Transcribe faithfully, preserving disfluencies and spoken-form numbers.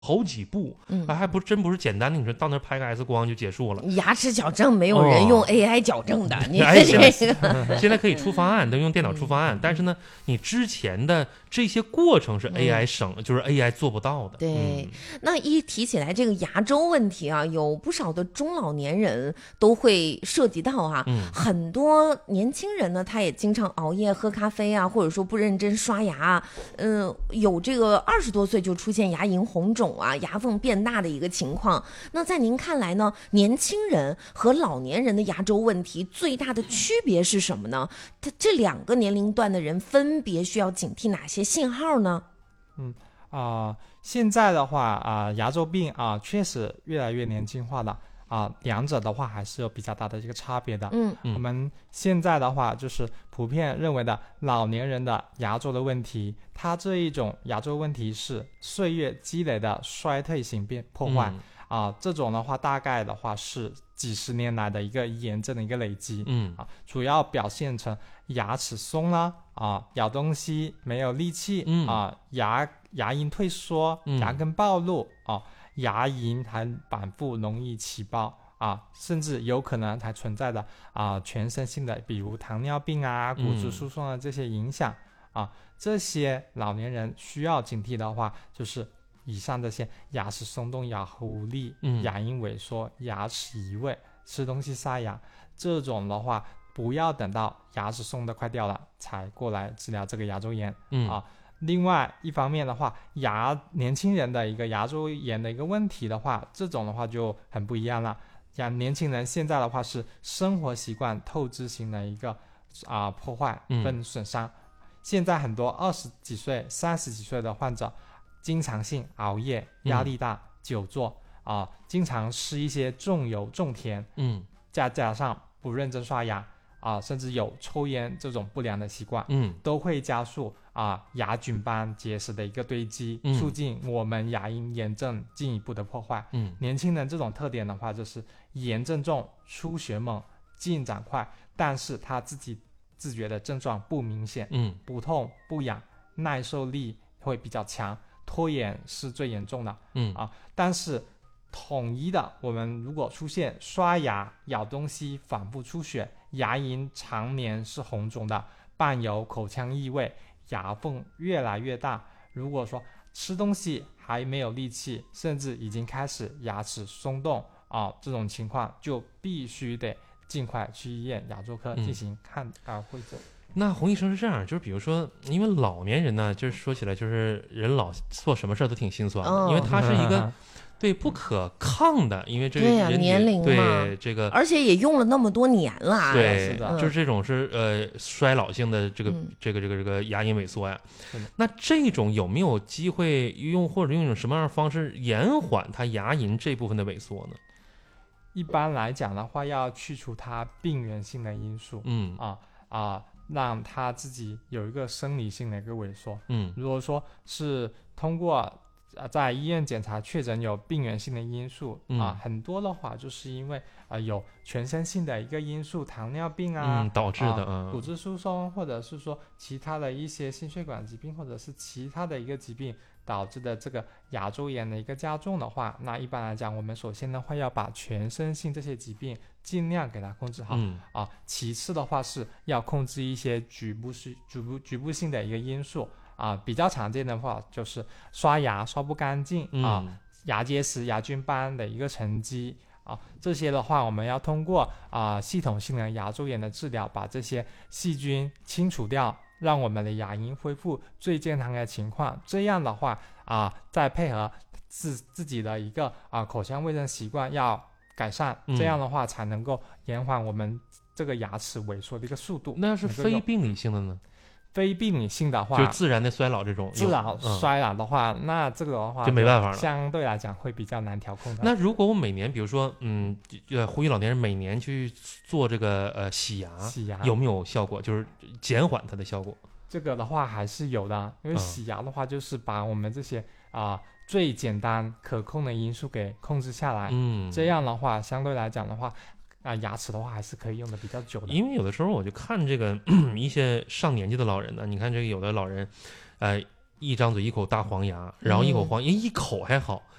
好几步，嗯，还不真不是简单的，你说到那拍个 X 光就结束了。 牙齿矫正没有人用 A I 矫正的，哦、你哎、 这个现在可以出方案，都用电脑出方案，嗯、但是呢，你之前的这些过程是 A I 省，嗯、就是 A I 做不到的。 对、 嗯， 那一提起来这个牙周问题啊，有不少的中老年人都会涉及到啊，嗯、很多年轻人呢，他也经常熬夜喝咖啡啊，或者说不认真刷牙啊，嗯、呃，有这个二十多岁就出现牙龈红肿啊，牙缝变大的一个情况。那在您看来呢，年轻人和老年人的牙周问题最大的区别是什么呢？它这两个年龄段的人分别需要警惕哪些信号呢？ 嗯啊、呃，现在的话啊、呃，牙周病啊、呃，确实越来越年轻化了啊、呃，两者的话还是有比较大的这个差别的。 嗯， 我们现在的话就是普遍认为的老年人的牙周的问题，它这一种牙周问题是岁月积累的衰退性变破坏。嗯啊，这种的话大概的话是几十年来的一个炎症的一个累积， 嗯啊，主要表现成牙齿松了啊，咬东西没有力气， 嗯啊，牙牙龈退缩， 嗯、 牙根暴露啊，牙龈还反复容易起包啊，甚至有可能还存在的啊全身性的，比如糖尿病啊、骨质疏松的这些影响、嗯、啊，这些老年人需要警惕的话，就是以上这些牙齿松动、咬合无力、嗯、牙龈萎缩、牙齿移位、吃东西塞牙，这种的话不要等到牙齿松的快掉了才过来治疗这个牙周炎、 嗯、 啊。另外一方面的话，牙年轻人的一个牙周炎的一个问题的话，这种的话就很不一样了。牙年轻人现在的话是生活习惯透支型的一个啊破坏跟损伤、嗯，现在很多二十几岁、三十几岁的患者。经常性熬夜、压力大、嗯、久坐啊，经常吃一些重油重甜， 嗯， 再加上不认真刷牙啊，甚至有抽烟这种不良的习惯， 嗯， 都会加速啊牙菌斑结石的一个堆积，嗯、促进我们牙龈炎症进一步的破坏。 嗯， 年轻人这种特点的话，就是炎症重、出血猛、进展快，但是他自己自觉的症状不明显， 嗯， 不痛不痒，耐受力会比较强。拖延是最严重的， 嗯啊，但是统一的，我们如果出现刷牙、咬东西反复出血，牙龈常年是红肿的，伴有口腔异味，牙缝越来越大，如果说吃东西还没有力气，甚至已经开始牙齿松动啊，这种情况就必须得尽快去医院牙周科进行看啊会诊。 那洪医生是这样，就是比如说，因为老年人呢，就是说起来，就是人老做什么事都挺心酸的， 哦、 因为他是一个对不可抗的，因为这对呀、啊、年龄嘛， 对这个， 而且也用了那么多年了， 对， 是的就是这种是呃衰老性的这个、嗯、这个这个这个牙龈萎缩呀。那这种有没有机会用或者用一种什么样的方式延缓它牙龈这部分的萎缩呢？ 一般来讲的话，要去除它病原性的因素， 嗯啊啊。让他自己有一个生理性的一个萎缩。 嗯， 如果说是通过在医院检查确诊有病原性的因素、 嗯、 啊，很多的话就是因为呃有全身性的一个因素，糖尿病啊、 嗯、导致的、 啊、 嗯、 骨质疏松，或者是说其他的一些心血管疾病，或者是其他的一个疾病导致的这个牙周炎的一个加重的话，那一般来讲，我们首先的话要把全身性这些疾病尽量给它控制好、 嗯、 啊。其次的话是要控制一些局部性、局部局部性的一个因素啊。比较常见的话就是刷牙刷不干净、 嗯、 啊，牙结石、牙菌斑的一个沉积啊，这些的话我们要通过啊系统性的牙周炎的治疗，把这些细菌清除掉，让我们的牙龈恢复最健康的情况。这样的话啊，再配合自自己的一个啊口腔卫生习惯要改善，这样的话才能够延缓我们这个牙齿萎缩的一个速度。 那要是非病理性的呢？ 非病理性的话， 就自然的衰老这种， 自然衰老的话、嗯，那这个的话就没办法了， 相对来讲会比较难调控的。 那如果我每年，比如说，嗯，呃，呼吁老年人每年去做这个呃洗牙， 洗牙有没有效果？就是减缓它的效果？ 这个的话还是有的，因为洗牙的话就是把我们这些啊、呃、最简单可控的因素给控制下来， 嗯， 这样的话相对来讲的话。啊、呃，牙齿的话还是可以用的比较久的。 因为有的时候我就看这个一些上年纪的老人呢，你看这个有的老人，呃， 一张嘴一口大黄牙，然后一口黄牙、嗯、一口还好，